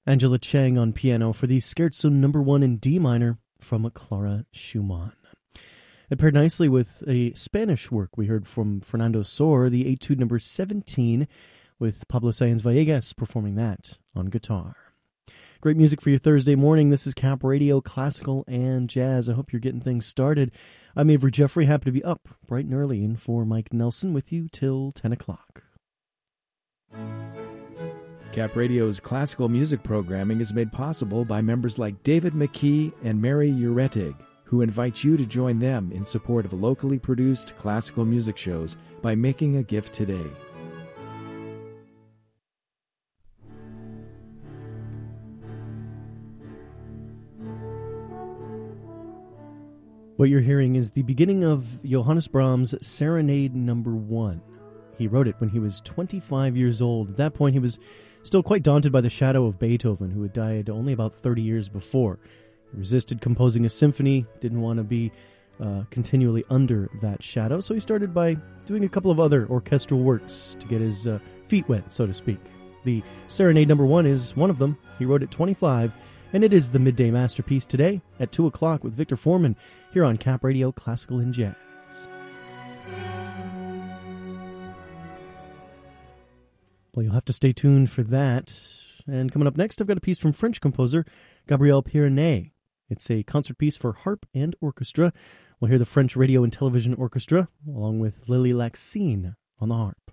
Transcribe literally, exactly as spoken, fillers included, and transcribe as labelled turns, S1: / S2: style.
S1: Angela Chang on piano for the Scherzo number one in D minor from Clara Schumann. It paired nicely with a Spanish work we heard from Fernando Sor, the Etude number seventeen, with Pablo Sáenz Villegas performing that on guitar. Great music for your Thursday morning. This is Cap Radio, classical and jazz. I hope you're getting things started. I'm Avery Jeffrey, happy to be up bright and early in for Mike Nelson with you till ten o'clock.
S2: Cap Radio's classical music programming is made possible by members like David McKee and Mary Uretig, who invite you to join them in support of locally produced classical music shows by making a gift today.
S1: What you're hearing is the beginning of Johannes Brahms' Serenade number one. He wrote it when he was twenty-five years old. At that point, he was still quite daunted by the shadow of Beethoven, who had died only about thirty years before. He resisted composing a symphony, didn't want to be uh, continually under that shadow, so he started by doing a couple of other orchestral works to get his uh, feet wet, so to speak. The Serenade number one is one of them. He wrote at twenty-five, and it is the midday masterpiece today at two o'clock with Victor Foreman here on Cap Radio Classical and Jazz. Well, you'll have to stay tuned for that. And coming up next, I've got a piece from French composer Gabriel Pyrénées. It's a concert piece for harp and orchestra. We'll hear the French Radio and Television Orchestra, along with Lily Laxine on the harp.